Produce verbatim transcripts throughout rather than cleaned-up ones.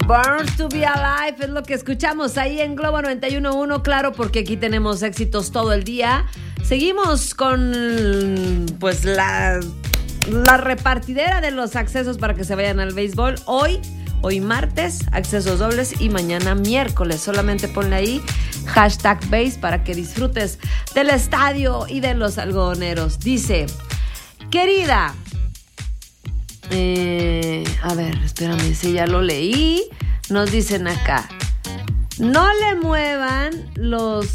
Born to be Alive es lo que escuchamos ahí en Globo noventa y uno punto uno, claro, porque aquí tenemos éxitos todo el día. Seguimos con pues la, la repartidera de los accesos para que se vayan al béisbol. Hoy, hoy martes, accesos dobles y mañana miércoles. Solamente ponle ahí hashtag base para que disfrutes del estadio y de los algodoneros. Dice, querida... Eh, a ver, espérame, si ya lo leí. Nos dicen acá, no le muevan los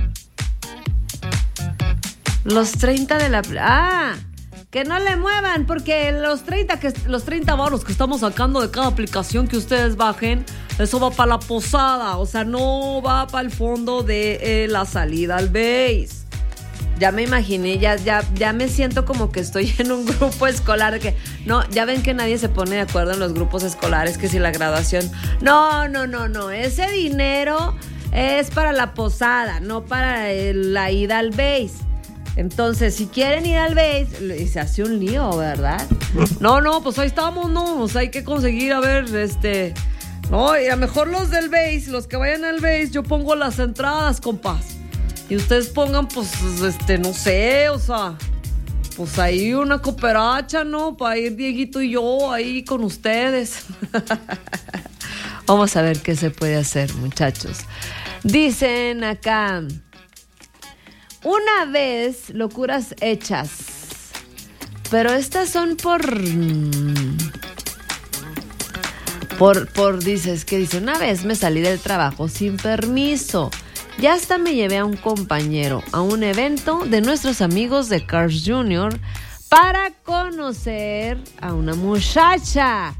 los treinta de la... Ah, que no le muevan, porque los treinta, que, los treinta varos que estamos sacando de cada aplicación que ustedes bajen, eso va para la posada, o sea, no va para el fondo de eh, la salida al base. Ya me imaginé, ya, ya, ya me siento como que estoy en un grupo escolar. Que no, ya ven que nadie se pone de acuerdo en los grupos escolares, que si la graduación. No, no, no, no. Ese dinero es para la posada, no para el, la ida al base. Entonces, si quieren ir al base, se hace un lío, ¿verdad? No, no, pues ahí estamos, no. O sea, hay que conseguir, a ver, este... No, y a lo mejor los del base, los que vayan al base, yo pongo las entradas, compas. Y ustedes pongan, pues, este, no sé, o sea, pues ahí una cooperacha, ¿no? Para ir Dieguito y yo ahí con ustedes. Vamos a ver qué se puede hacer, muchachos. Dicen acá, una vez, locuras hechas, pero estas son por... Por, por, dices, ¿qué dice? Una vez me salí del trabajo sin permiso. Ya hasta me llevé a un compañero a un evento de nuestros amigos de Cars junior para conocer a una muchacha.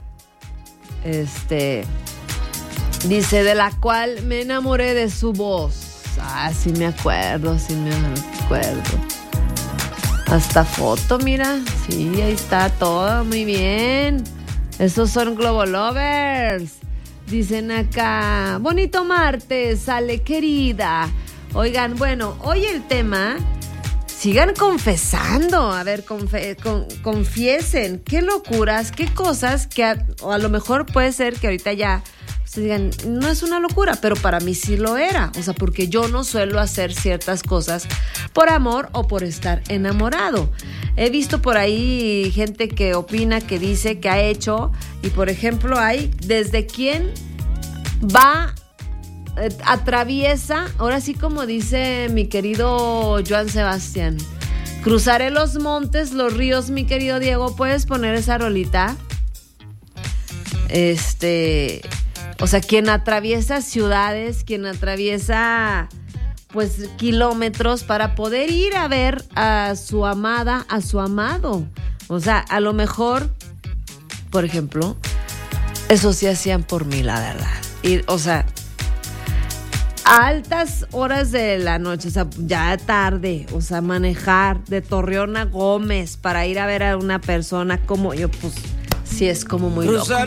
Este, dice, de la cual me enamoré de su voz. Ah, sí me acuerdo, sí me acuerdo. Hasta foto, mira. Sí, ahí está todo, muy bien. Esos son Globo Lovers. Dicen acá, bonito martes, sale querida. Oigan, bueno, hoy el tema, sigan confesando, a ver, confe- con, confiesen, qué locuras, qué cosas que a, o a lo mejor puede ser que ahorita ya se digan, no es una locura, pero para mí sí lo era, o sea, porque yo no suelo hacer ciertas cosas por amor o por estar enamorado. He visto por ahí gente que opina, que dice, que ha hecho, y por ejemplo hay desde quién va, eh, atraviesa, ahora sí como dice mi querido Joan Sebastián, cruzaré los montes, los ríos, mi querido Diego, ¿puedes poner esa rolita? Este, o sea, quien atraviesa ciudades, quien atraviesa... pues kilómetros para poder ir a ver a su amada, a su amado. O sea, a lo mejor, por ejemplo, eso sí hacían por mí, la verdad. Y, o sea, a altas horas de la noche, o sea, ya tarde, o sea, manejar de Torreón a Gómez para ir a ver a una persona como yo, pues sí es como muy loco.